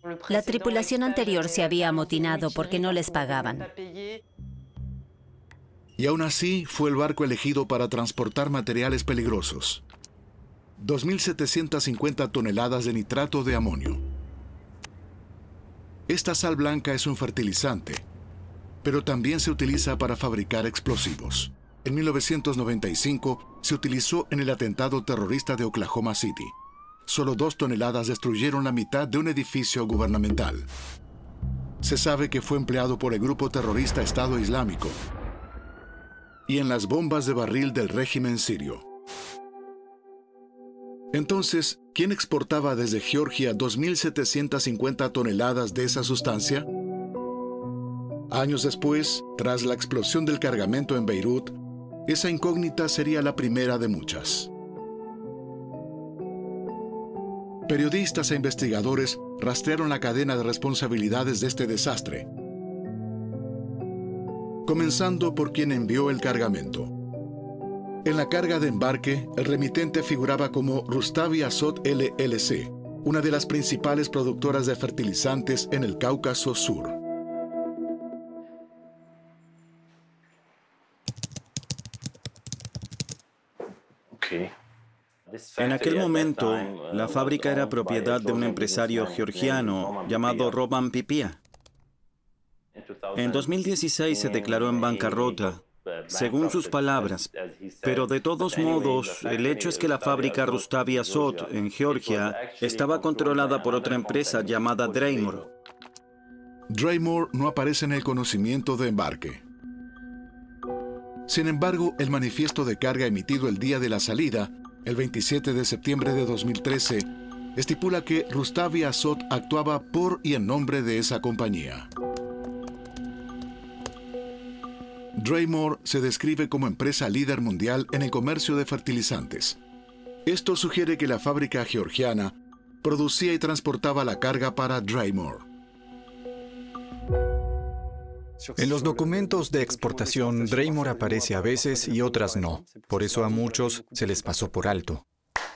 La tripulación anterior se había amotinado porque no les pagaban. Y aún así fue el barco elegido para transportar materiales peligrosos. 2.750 toneladas de nitrato de amonio. Esta sal blanca es un fertilizante, pero también se utiliza para fabricar explosivos. En 1995 se utilizó en el atentado terrorista de Oklahoma City. Solo 2 toneladas destruyeron la mitad de un edificio gubernamental. Se sabe que fue empleado por el grupo terrorista Estado Islámico y en las bombas de barril del régimen sirio. Entonces, ¿quién exportaba desde Georgia 2.750 toneladas de esa sustancia? Años después, tras la explosión del cargamento en Beirut, esa incógnita sería la primera de muchas. Periodistas e investigadores rastrearon la cadena de responsabilidades de este desastre, comenzando por quien envió el cargamento. En la carga de embarque, el remitente figuraba como Rustavi Azot LLC, una de las principales productoras de fertilizantes en el Cáucaso Sur. En aquel momento, la fábrica era propiedad de un empresario georgiano llamado Roman Pipia. En 2016 se declaró en bancarrota, según sus palabras, pero de todos modos, el hecho es que la fábrica Rustavi Azot en Georgia estaba controlada por otra empresa llamada Dreymor. Dreymor no aparece en el conocimiento de embarque. Sin embargo, el manifiesto de carga emitido el día de la salida, el 27 de septiembre de 2013, estipula que Rustavi Azot actuaba por y en nombre de esa compañía. Dreymor se describe como empresa líder mundial en el comercio de fertilizantes. Esto sugiere que la fábrica georgiana producía y transportaba la carga para Dreymor. En los documentos de exportación, Dreymor aparece a veces y otras no. Por eso a muchos se les pasó por alto.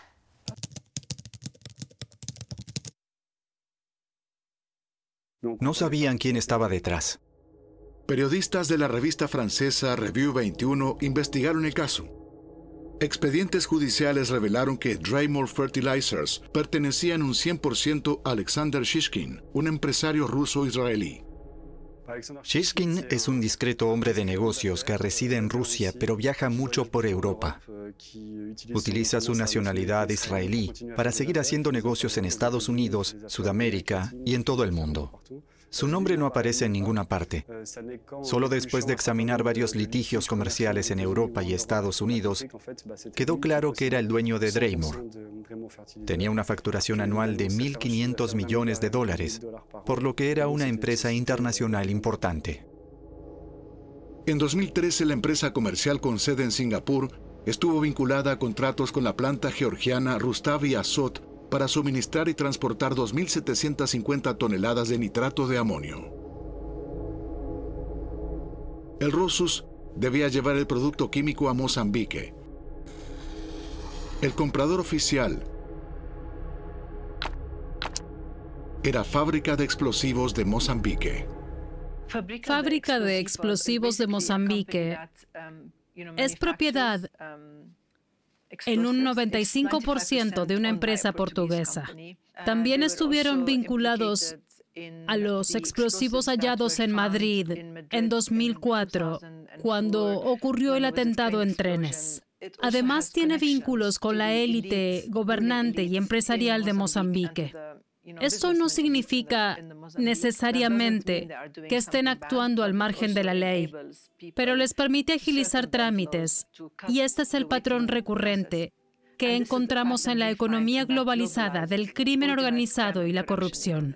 No sabían quién estaba detrás. Periodistas de la revista francesa Revue 21 investigaron el caso. Expedientes judiciales revelaron que Dreymor Fertilizers pertenecía en un 100% a Alexander Shishkin, un empresario ruso-israelí. Shishkin es un discreto hombre de negocios que reside en Rusia, pero viaja mucho por Europa. Utiliza su nacionalidad israelí para seguir haciendo negocios en Estados Unidos, Sudamérica y en todo el mundo. Su nombre no aparece en ninguna parte. Solo después de examinar varios litigios comerciales en Europa y Estados Unidos, quedó claro que era el dueño de Dreymor. Tenía una facturación anual de $1.500 millones, por lo que era una empresa internacional importante. En 2013, la empresa comercial con sede en Singapur estuvo vinculada a contratos con la planta georgiana Rustavi Azot para suministrar y transportar 2.750 toneladas de nitrato de amonio. El Rosus debía llevar el producto químico a Mozambique. El comprador oficial era Fábrica de Explosivos de Mozambique. Fábrica de Explosivos de Mozambique es propiedad en un 95% de una empresa portuguesa. También estuvieron vinculados a los explosivos hallados en Madrid en 2004, cuando ocurrió el atentado en trenes. Además, tiene vínculos con la élite gobernante y empresarial de Mozambique. Esto no significa necesariamente que estén actuando al margen de la ley, pero les permite agilizar trámites, y este es el patrón recurrente que encontramos en la economía globalizada del crimen organizado y la corrupción.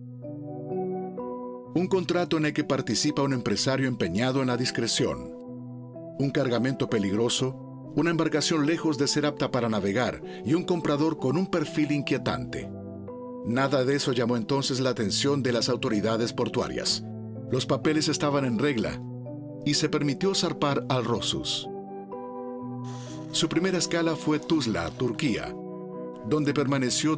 Un contrato en el que participa un empresario empeñado en la discreción, un cargamento peligroso, una embarcación lejos de ser apta para navegar y un comprador con un perfil inquietante. Nada de eso llamó entonces la atención de las autoridades portuarias. Los papeles estaban en regla y se permitió zarpar al Rosus. Su primera escala fue Tuzla, Turquía, donde permaneció